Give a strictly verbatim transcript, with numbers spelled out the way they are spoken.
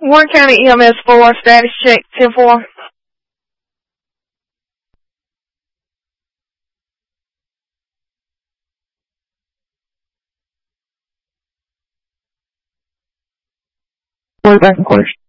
Warren County E M S four, status check, ten four. We're back in quarters.